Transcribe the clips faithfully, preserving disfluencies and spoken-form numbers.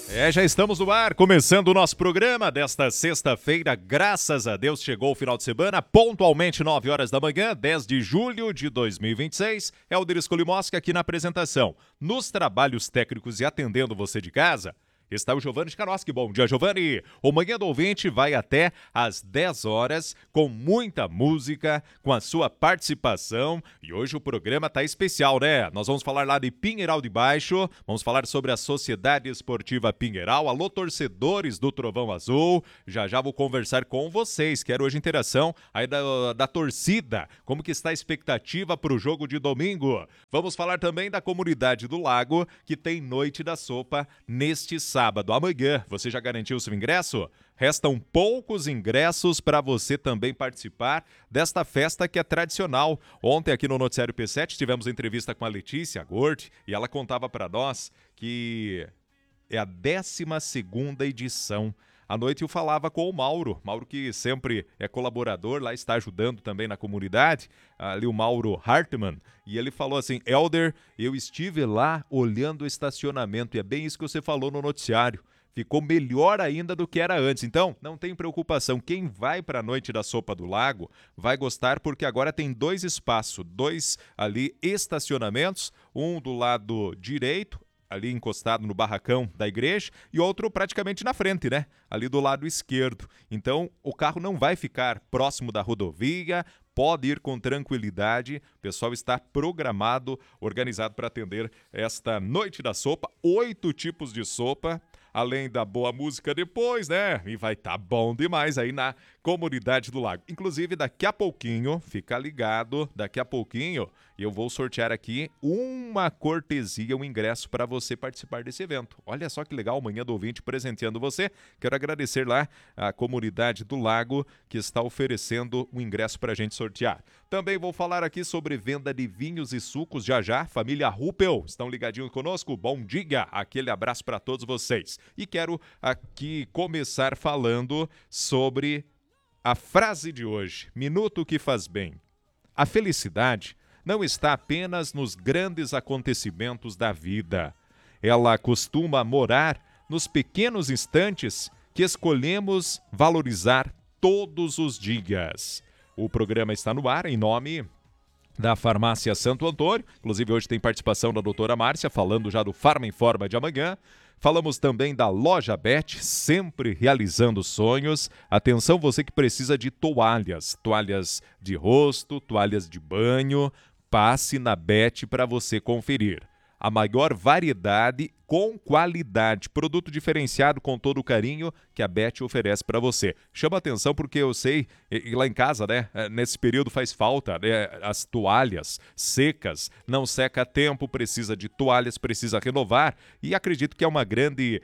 É, já estamos no ar, começando o nosso programa desta sexta-feira. Graças a Deus chegou o final de semana, pontualmente nove horas da manhã, dez de julho de dois mil e vinte e seis. É o Derisco Limoski aqui na apresentação. Nos trabalhos técnicos e atendendo você de casa, está o Giovanni Chkaroski. Bom dia, Giovanni. O Manhã do Ouvinte vai até às dez horas com muita música, com a sua participação. E hoje o programa tá especial, né? Nós vamos falar lá de Pinheiral de Baixo, vamos falar sobre a Sociedade Esportiva Pinheiral. Alô, torcedores do Trovão Azul. Já já vou conversar com vocês. Quero hoje interação aí da, da torcida. Como que está a expectativa para o jogo de domingo? Vamos falar também da comunidade do Lago, que tem Noite da Sopa neste sábado. Sábado, amanhã. Você já garantiu o seu ingresso? Restam poucos ingressos para você também participar desta festa que é tradicional. Ontem aqui no Noticiário P sete tivemos entrevista com a Letícia Gort e ela contava para nós que é a décima segunda edição. À noite eu falava com o Mauro, Mauro que sempre é colaborador, lá está ajudando também na comunidade, ali o Mauro Hartmann, e ele falou assim: Helder, eu estive lá olhando o estacionamento, e é bem isso que você falou no noticiário, ficou melhor ainda do que era antes. Então, não tem preocupação, quem vai para a Noite da Sopa do Lago vai gostar, porque agora tem dois espaços, dois ali estacionamentos, um do lado direito, ali encostado no barracão da igreja, e outro praticamente na frente, né? Ali do lado esquerdo. Então, o carro não vai ficar próximo da rodovia, pode ir com tranquilidade. O pessoal está programado, organizado para atender esta Noite da Sopa. Oito tipos de sopa, além da boa música depois, né? E vai estar tá bom demais aí na comunidade do Lago. Inclusive, daqui a pouquinho, fica ligado, daqui a pouquinho eu vou sortear aqui uma cortesia, um ingresso para você participar desse evento. Olha só que legal, Manhã do Ouvinte presenteando você. Quero agradecer lá a comunidade do Lago que está oferecendo um ingresso para a gente sortear. Também vou falar aqui sobre venda de vinhos e sucos já já. Família Ruppel, estão ligadinhos conosco? Bom dia, aquele abraço para todos vocês. E quero aqui começar falando sobre a frase de hoje, minuto que faz bem. A felicidade não está apenas nos grandes acontecimentos da vida. Ela costuma morar nos pequenos instantes que escolhemos valorizar todos os dias. O programa está no ar em nome da Farmácia Santo Antônio. Inclusive hoje tem participação da doutora Márcia, falando já do Farma Informa de amanhã. Falamos também da Loja Bet, sempre realizando sonhos. Atenção, você que precisa de toalhas, toalhas de rosto, toalhas de banho, passe na Bet para você conferir. A maior variedade com qualidade, produto diferenciado com todo o carinho que a Bet oferece para você. Chama atenção porque eu sei, e lá em casa, né, nesse período faz falta, né, as toalhas secas, não seca a tempo, precisa de toalhas, precisa renovar, e acredito que é uma grande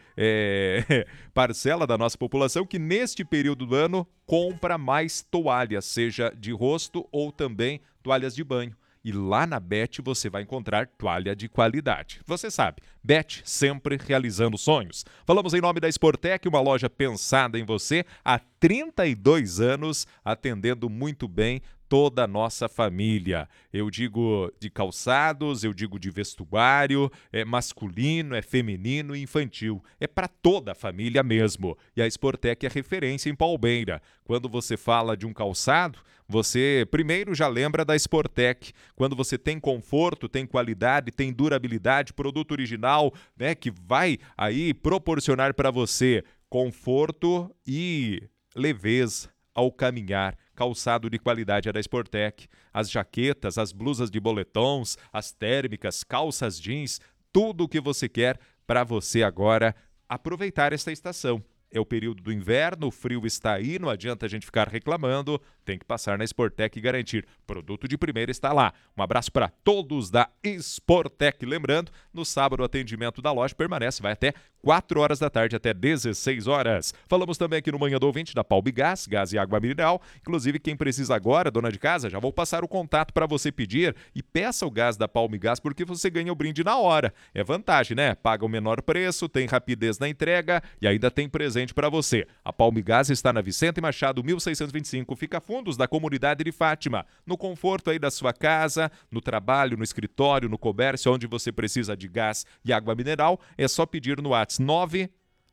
é, parcela da nossa população que neste período do ano compra mais toalhas, seja de rosto ou também toalhas de banho. E lá na Bet você vai encontrar toalha de qualidade. Você sabe, Bet sempre realizando sonhos. Falamos em nome da Sportec, uma loja pensada em você há trinta e dois anos, atendendo muito bem toda a nossa família. Eu digo de calçados, eu digo de vestuário, é masculino, é feminino e infantil. É para toda a família mesmo. E a Sportec é referência em Palmeira. Quando você fala de um calçado, você primeiro já lembra da Sportec. Quando você tem conforto, tem qualidade, tem durabilidade, produto original, né, que vai aí proporcionar para você conforto e leveza ao caminhar. Calçado de qualidade é da Sportec. As jaquetas, as blusas de boletons, as térmicas, calças jeans, tudo o que você quer para você agora aproveitar esta estação. É o período do inverno, o frio está aí, não adianta a gente ficar reclamando, tem que passar na Sportec e garantir. Produto de primeira está lá. Um abraço para todos da Sportec. Lembrando, no sábado o atendimento da loja permanece, vai até quatro horas da tarde, até dezesseis horas. Falamos também aqui no Manhã do Ouvinte da Palmigás, gás e água mineral. Inclusive, quem precisa agora, dona de casa, já vou passar o contato para você pedir e peça o gás da Palmigás, porque você ganha o brinde na hora. É vantagem, né? Paga o menor preço, tem rapidez na entrega e ainda tem presente para você. A Palmigás está na Vicente Machado, mil seiscentos e vinte e cinco, fica fundos da comunidade de Fátima. No conforto aí da sua casa, no trabalho, no escritório, no comércio, onde você precisa de gás e água mineral, é só pedir no WhatsApp nove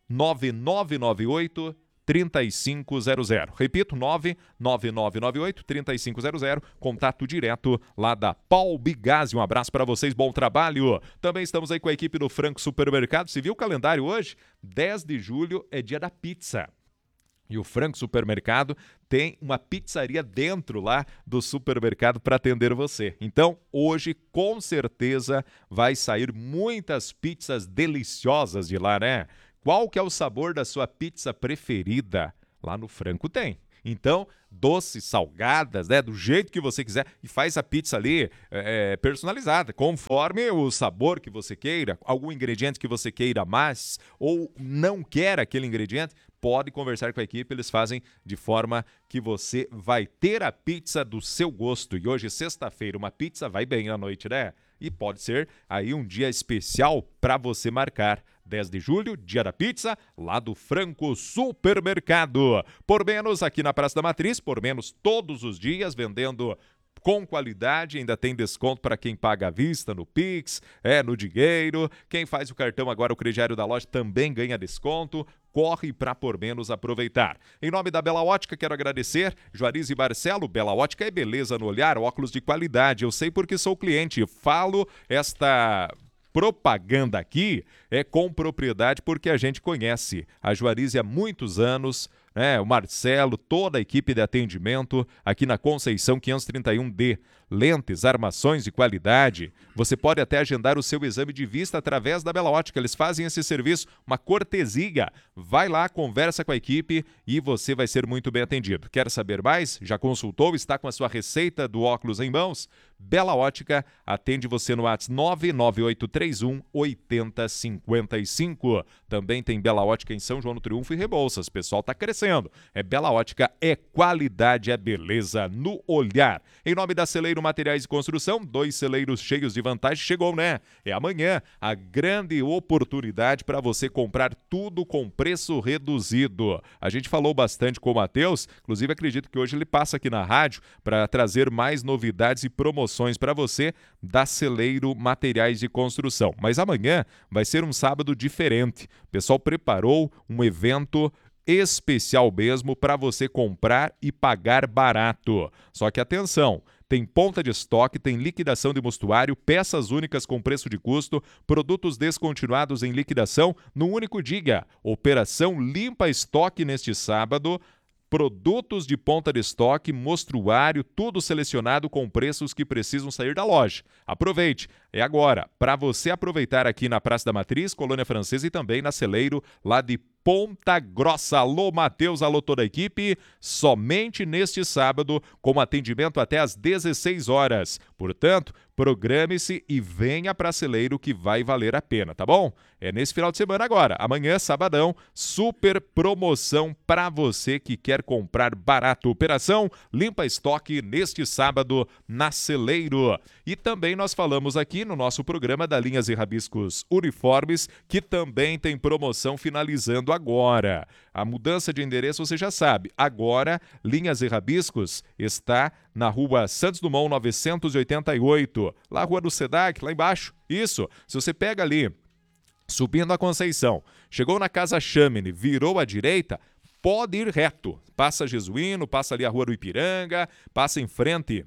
nove nove nove oito três cinco zero zero. Repito, nove nove nove nove oito três cinco zero zero. Contato direto lá da Paul Bigazzi. Um abraço para vocês, bom trabalho. Também estamos aí com a equipe do Franco Supermercado. Você viu o calendário hoje? dez de julho é dia da pizza. E o Franco Supermercado tem uma pizzaria dentro lá do supermercado para atender você. Então, hoje, com certeza, vai sair muitas pizzas deliciosas de lá, né? Qual que é o sabor da sua pizza preferida? Lá no Franco tem. Então, doces, salgadas, né? Do jeito que você quiser. E faz a pizza ali é, personalizada, conforme o sabor que você queira, algum ingrediente que você queira mais ou não quer aquele ingrediente, pode conversar com a equipe, eles fazem de forma que você vai ter a pizza do seu gosto. E hoje, sexta-feira, uma pizza vai bem à noite, né? E pode ser aí um dia especial para você marcar. dez de julho, dia da pizza, lá do Franco Supermercado. Por menos aqui na Praça da Matriz, por menos todos os dias, vendendo com qualidade, ainda tem desconto para quem paga à vista no Pix, é, no dinheiro. Quem faz o cartão agora, o crediário da loja, também ganha desconto. Corre para por menos aproveitar. Em nome da Bela Ótica, quero agradecer Juarez e Barcelo. Bela Ótica é beleza no olhar, óculos de qualidade. Eu sei porque sou cliente. Falo esta propaganda aqui é com propriedade porque a gente conhece a Juarez há muitos anos, né? O Marcelo, toda a equipe de atendimento aqui na Conceição quinhentos e trinta e um D. Lentes, armações de qualidade. Você pode até agendar o seu exame de vista através da Bela Ótica. Eles fazem esse serviço, uma cortesia. Vai lá, conversa com a equipe e você vai ser muito bem atendido. Quer saber mais? Já consultou? Está com a sua receita do óculos em mãos? Bela Ótica atende você no WhatsApp nove nove oito três um oito zero cinco cinco. Também tem Bela Ótica em São João do Triunfo e Rebouças. O pessoal está crescendo. É Bela Ótica, é qualidade, é beleza no olhar. Em nome da Celeiro Materiais de Construção, dois celeiros cheios de vantagem. Chegou, né? É amanhã a grande oportunidade para você comprar tudo com preço reduzido. A gente falou bastante com o Matheus, inclusive acredito que hoje ele passa aqui na rádio para trazer mais novidades e promoções para você da Celeiro Materiais de Construção. Mas amanhã vai ser um sábado diferente. O pessoal preparou um evento especial mesmo para você comprar e pagar barato. Só que atenção, tem ponta de estoque, tem liquidação de mostruário, peças únicas com preço de custo, produtos descontinuados em liquidação no único dia. Operação Limpa Estoque neste sábado. Produtos de ponta de estoque, mostruário, tudo selecionado com preços que precisam sair da loja. Aproveite, é agora, para você aproveitar aqui na Praça da Matriz, Colônia Francesa e também na Celeiro, lá de Ponta Grossa. Alô, Matheus, alô, toda a equipe. Somente neste sábado, com atendimento até às dezesseis horas. Portanto, programe-se e venha para Celeiro que vai valer a pena, tá bom? É nesse final de semana agora. Amanhã, sabadão, super promoção para você que quer comprar barato. Operação Limpa Estoque neste sábado na Celeiro. E também nós falamos aqui no nosso programa da Linhas e Rabiscos Uniformes, que também tem promoção finalizando agora. A mudança de endereço você já sabe. Agora, Linhas e Rabiscos está na rua Santos Dumont novecentos e oitenta e oito, lá Rua do SEDAC, lá embaixo. Isso, se você pega ali, subindo a Conceição, chegou na Casa Chamene, virou à direita, pode ir reto. Passa Jesuíno, passa ali a Rua do Ipiranga, passa em frente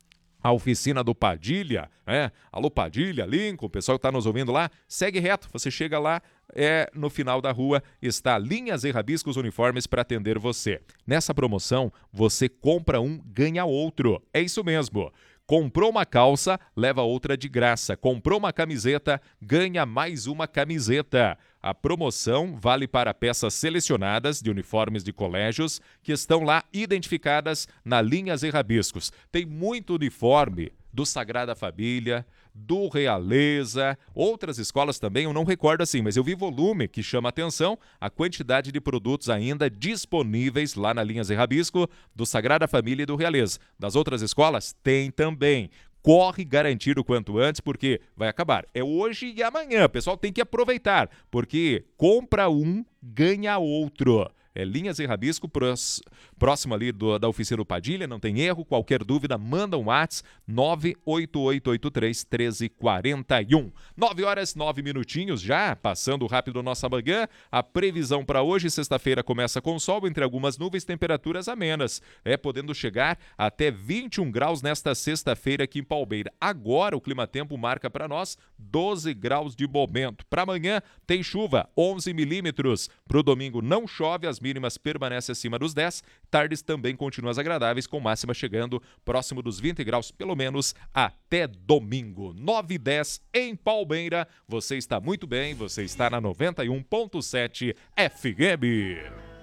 a oficina do Padilha, né? Alô Padilha, Lincoln, o pessoal que está nos ouvindo lá, segue reto, você chega lá, é, no final da rua está Linhas e Rabiscos Uniformes para atender você. Nessa promoção, você compra um, ganha outro. É isso mesmo. Comprou uma calça, leva outra de graça. Comprou uma camiseta, ganha mais uma camiseta. A promoção vale para peças selecionadas de uniformes de colégios que estão lá identificadas na Linhas e Rabiscos. Tem muito uniforme do Sagrada Família, do Realeza, outras escolas também, eu não recordo assim, mas eu vi volume que chama atenção, a quantidade de produtos ainda disponíveis lá na Linhas e Rabisco, do Sagrada Família e do Realeza. Das outras escolas, tem também. Corre garantir o quanto antes, porque vai acabar. É hoje e amanhã, o pessoal tem que aproveitar, porque compra um, ganha outro. É Linhas e Rabisco, próximo ali do, da oficina do Padilha, não tem erro. Qualquer dúvida, manda um WhatsApp nove oito oito oito três um três quatro um. nove horas, nove minutinhos já, passando rápido nossa manhã. A previsão para hoje, sexta-feira, começa com sol, entre algumas nuvens, temperaturas amenas. É, podendo chegar até vinte e um graus nesta sexta-feira aqui em Palmeira. Agora o clima-tempo marca para nós doze graus de momento. Para amanhã tem chuva, onze milímetros. Para o domingo não chove, as mínimas permanecem acima dos dez. Tardes também continuam agradáveis, com máxima chegando próximo dos vinte graus, pelo menos até domingo. nove e dez em Palmeira. Você está muito bem, você está na noventa e um ponto sete F M.